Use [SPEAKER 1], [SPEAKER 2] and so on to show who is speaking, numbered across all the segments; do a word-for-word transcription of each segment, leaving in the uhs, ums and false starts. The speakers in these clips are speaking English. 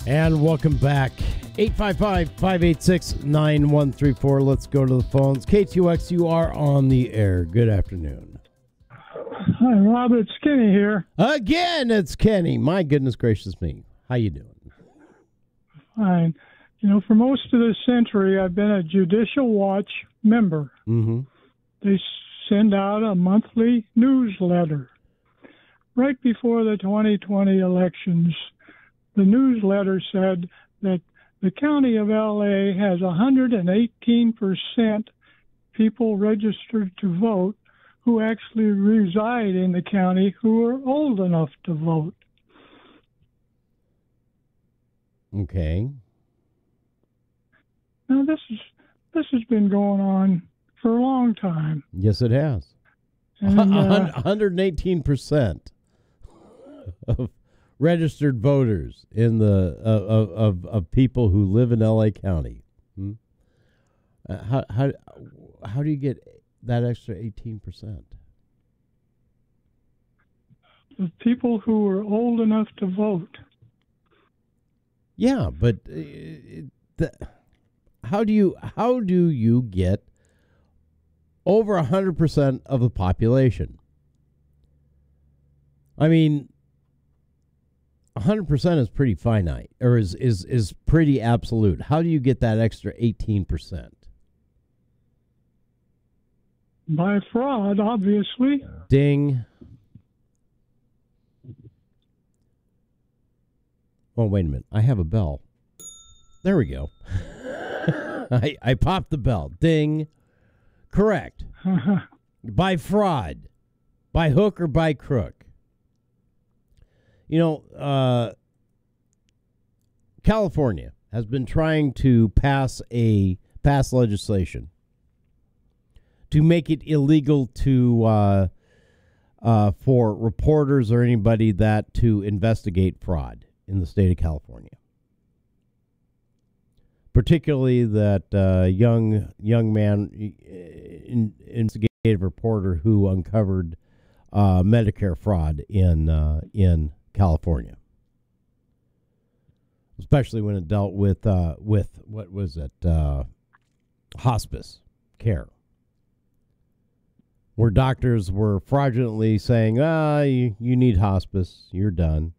[SPEAKER 1] And welcome back. eight five five, five eight six, nine one three four. Let's go to the phones. K T U X, you are on the air. Good afternoon.
[SPEAKER 2] Hi, Rob. It's Kenny here.
[SPEAKER 1] Again, it's Kenny. My goodness gracious me. How you doing?
[SPEAKER 2] Fine. You know, for most of this century, I've been a Judicial Watch member.
[SPEAKER 1] Mm-hmm.
[SPEAKER 2] They send out a monthly newsletter. Right before the twenty twenty elections, the newsletter said that the county of L A has one hundred eighteen percent people registered to vote who actually reside in the county who are old enough to vote.
[SPEAKER 1] Okay.
[SPEAKER 2] Now, this is this has been going on for a long time.
[SPEAKER 1] Yes, it has.
[SPEAKER 2] And, uh,
[SPEAKER 1] one hundred eighteen percent of registered voters in the uh, of, of of people who live in L A County. Hmm? Uh, how how how do you get that extra eighteen percent?
[SPEAKER 2] the people who are old enough to vote.
[SPEAKER 1] Yeah, but uh, the, how do you how do you get over a hundred percent of the population? I mean, a hundred percent is pretty finite, or is is is pretty absolute. How do you get that extra eighteen percent?
[SPEAKER 2] By fraud, obviously.
[SPEAKER 1] Ding. Oh, wait a minute. I have a bell. There we go. I, I popped the bell. Ding. Correct. By fraud. By hook or by crook. You know, uh, California has been trying to pass a pass legislation to make it illegal to uh, uh, for reporters or anybody that to investigate fraud in the state of California. Particularly that uh, young young man, in, investigative reporter who uncovered uh, Medicare fraud in uh, in California, especially when it dealt with uh, with what was it, uh, hospice care, where doctors were fraudulently saying, "Ah, you, you need hospice, you're done."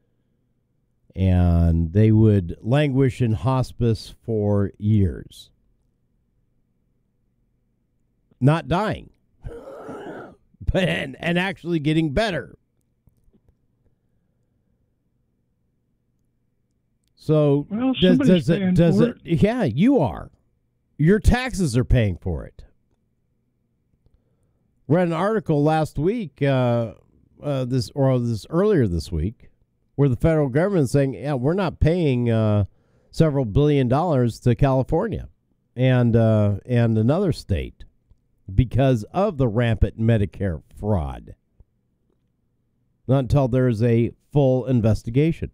[SPEAKER 1] And they would languish in hospice for years. Not dying, but and, and actually getting better. So
[SPEAKER 2] well,
[SPEAKER 1] does,
[SPEAKER 2] somebody's
[SPEAKER 1] does it
[SPEAKER 2] paying
[SPEAKER 1] does
[SPEAKER 2] for
[SPEAKER 1] it, it yeah, you are. Your taxes are paying for it. Read an article last week, uh, uh, this or this earlier this week, where the federal government is saying, yeah, we're not paying uh, several billion dollars to California and uh, and another state because of the rampant Medicare fraud. Not until there's a full investigation.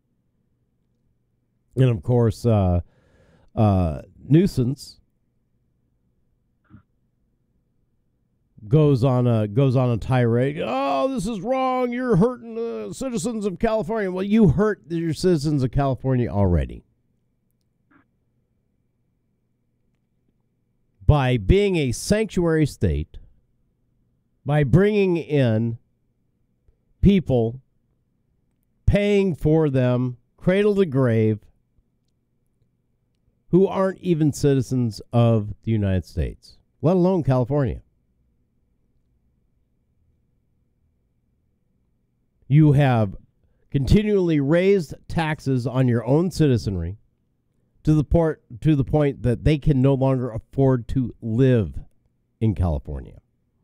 [SPEAKER 1] And, of course, uh, uh, nuisance goes on a goes on a tirade. Oh, this is wrong. You're hurting the citizens of California. Well, you hurt your citizens of California already by being a sanctuary state, by bringing in people, paying for them, cradle to grave, who aren't even citizens of the United States, let alone California. You have continually raised taxes on your own citizenry to the port, to the point that they can no longer afford to live in California.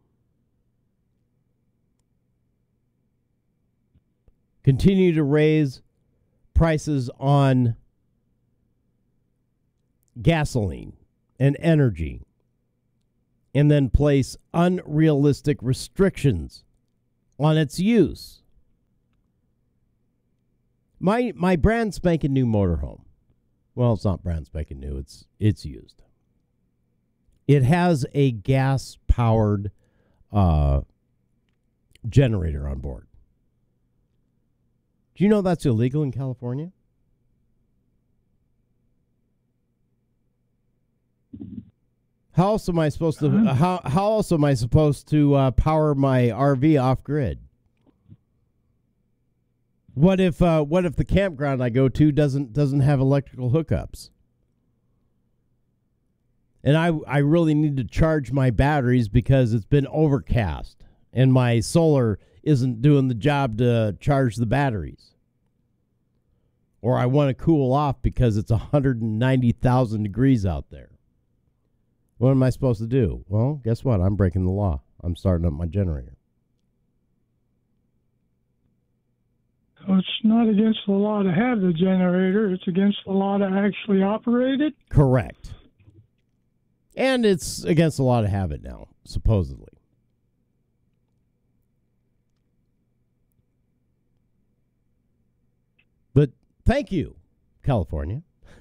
[SPEAKER 1] Continue to raise prices on gasoline and energy, and then place unrealistic restrictions on its use. My my brand spanking new motorhome. Well, it's not brand spanking new. It's it's used. It has a gas powered uh, generator on board. Do you know that's illegal in California? How else am I supposed to? Uh, how how else am I supposed to uh, power my R V off grid? What if uh, what if the campground I go to doesn't doesn't have electrical hookups? And I I really need to charge my batteries because it's been overcast and my solar isn't doing the job to charge the batteries. Or I want to cool off because it's one hundred ninety thousand degrees out there. What am I supposed to do? Well, guess what? I'm breaking the law. I'm starting up my generator.
[SPEAKER 2] So it's not against the law to have the generator. It's against the law to actually operate it?
[SPEAKER 1] Correct. And it's against the law to have it now, supposedly. But thank you, California.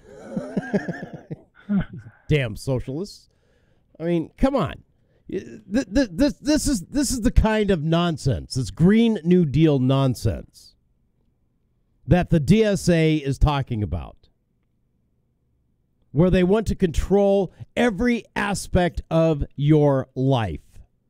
[SPEAKER 1] Damn socialists. I mean, come on. This, this, this, is, this is the kind of nonsense, this Green New Deal nonsense that the D S A is talking about, where they want to control every aspect of your life,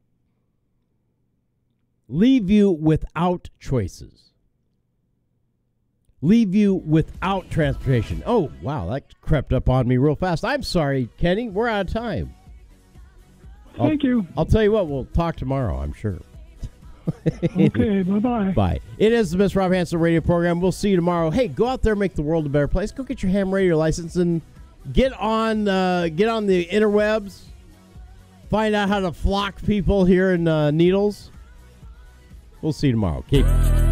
[SPEAKER 1] leave you without choices, leave you without transportation. Oh, wow, that crept up on me real fast. I'm sorry, Kenny, we're out of time.
[SPEAKER 2] Thank
[SPEAKER 1] I'll,
[SPEAKER 2] you.
[SPEAKER 1] I'll tell you what, we'll talk tomorrow, I'm sure.
[SPEAKER 2] Okay, bye-bye.
[SPEAKER 1] Bye. It is the Miss Rob Hansen radio program. We'll see you tomorrow. Hey, go out there and make the world a better place. Go get your ham radio license and get on uh, get on the interwebs. Find out how to flock people here in uh, Needles. We'll see you tomorrow. Keep